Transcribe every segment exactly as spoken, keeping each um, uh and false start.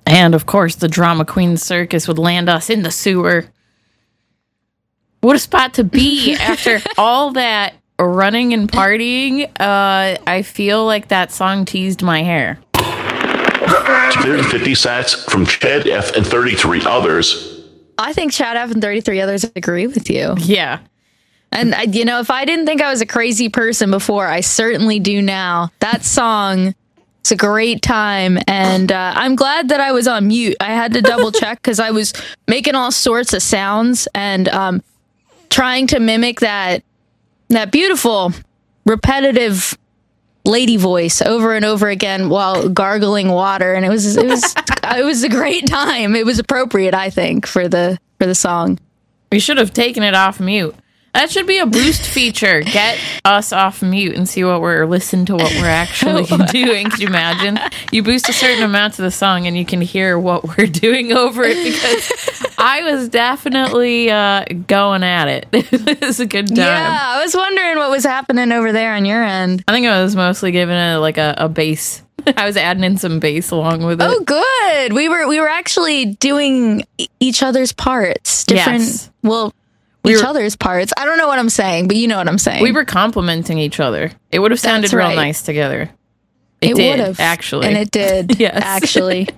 And, of course, the Drama Queen Circus would land us in the sewer. What a spot to be after all that running and partying. Uh, I feel like that song teased my hair. two hundred fifty sats from Chad F. and thirty-three others. I think Chad F. and thirty-three others agree with you. Yeah. And, I, you know, if I didn't think I was a crazy person before, I certainly do now. That song, it's a great time. And uh, I'm glad that I was on mute. I had to double check because I was making all sorts of sounds and um, trying to mimic that that beautiful, repetitive lady voice over and over again while gargling water. And it was it was it was a great time. It was appropriate, I think, for the for the song. We should have taken it off mute. That should be a boost feature. Get us off mute and see what we're listen to what we're actually doing. Could you imagine? You boost a certain amount to the song and you can hear what we're doing over it, because I was definitely uh, going at it. It was a good time. Yeah, I was wondering what was happening over there on your end. I think I was mostly giving it like a, a bass. I was adding in some bass along with it. Oh, good. We were we were actually doing e- each other's parts. Different. Yes. Well. We each were, other's parts. I don't know what I'm saying, but you know what I'm saying. We were complimenting each other. It would have sounded That's real right. nice together. It, It did, would have. actually. And it did, Yes. actually.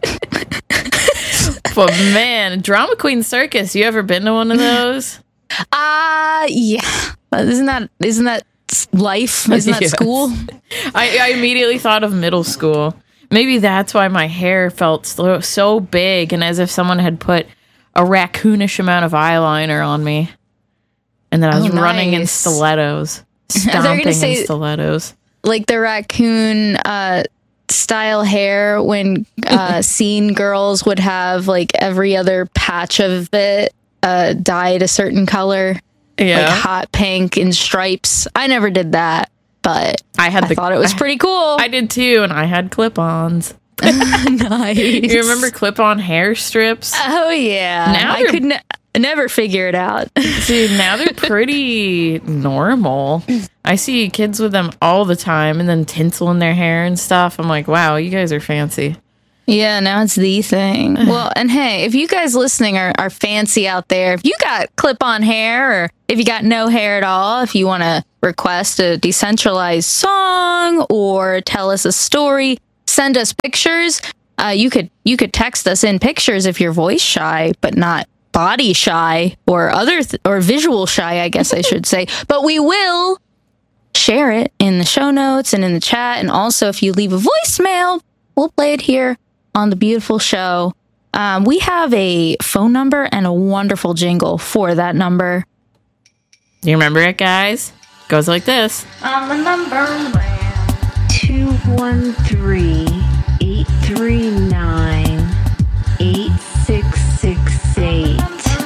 But man, Drama Queen Circus, you ever been to one of those? Uh, yeah. Isn't that, isn't that life? Isn't that Yes. school? I, I immediately thought of middle school. Maybe that's why my hair felt so, so big and as if someone had put a raccoonish amount of eyeliner on me. And then I was Oh, running in nice. stilettos. I thought you were Stomping gonna say- in stilettos. Like the raccoon uh, style hair when uh, scene girls would have like every other patch of it uh, dyed a certain color. Yeah. Like hot pink and stripes. I never did that, but I had I the, thought it was I- pretty cool. I did too, and I had clip-ons. Nice. You remember clip-on hair strips? Oh yeah. Now I they're- could ne- never figure it out. Dude, now they're pretty normal. I see kids with them all the time, and then tinsel in their hair and stuff. I'm like, wow, you guys are fancy. Yeah, now it's the thing. Well, and hey, if you guys listening are, are fancy out there, if you got clip-on hair or if you got no hair at all, if you want to request a decentralized song or tell us a story, send us pictures. Uh, you could you could text us in pictures if you're voice shy, but not body shy or other th- or visual shy, I guess I should say. But we will share it in the show notes and in the chat. And also, if you leave a voicemail, we'll play it here on the beautiful show. Um, we have a phone number and a wonderful jingle for that number. Do you remember it, guys? Goes like this. On the number two one three, eight three nine, eight six six eight.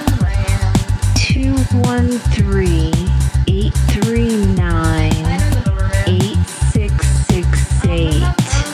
two one three, eight three nine, eight six six eight.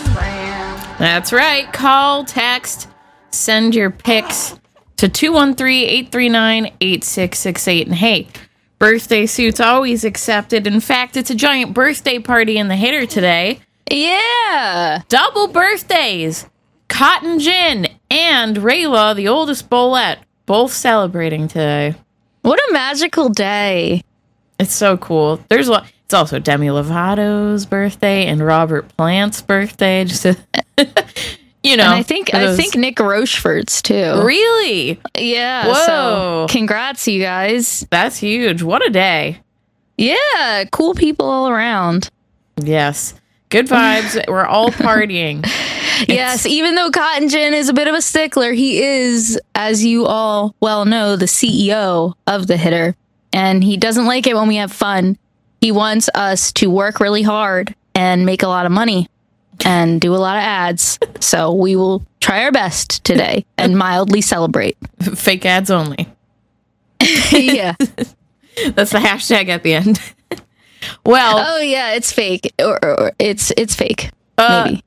That's right. Call, text, send your pics to two one three, eight three nine, eight six six eight. And hey, birthday suits always accepted. In fact, it's a giant birthday party in the Hitter today. Yeah. Double birthdays. Cotton Gin and Rayla, the oldest Bolette, both celebrating today. What a magical day. It's so cool. There's a lot. It's also Demi Lovato's birthday and Robert Plant's birthday. Just to, you know. And I think I those- think Nick Rochefort's too. Really? Yeah. Whoa. So congrats, you guys. That's huge. What a day. Yeah. Cool people all around. Yes. Good vibes. We're all partying. Yes, even though Cotton Gin is a bit of a stickler, he is, as you all well know, the C E O of the Hitter. And he doesn't like it when we have fun. He wants us to work really hard and make a lot of money and do a lot of ads. So we will try our best today and mildly celebrate. Fake ads only. Yeah. That's the hashtag at the end. Well, Oh yeah, it's fake. Or, or, or it's it's fake. Uh, Maybe.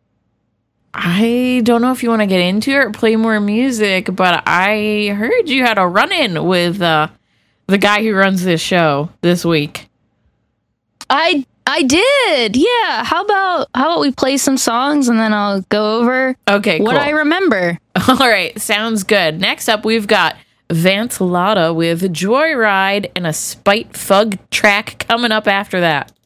I don't know if you want to get into it or play more music, but I heard you had a run-in with uh, the guy who runs this show this week. I I did. Yeah. How about how about we play some songs and then I'll go over Okay, what cool. I remember. All right, sounds good. Next up, we've got Vance Lotta with Joyride and a Spite Fug track coming up after that.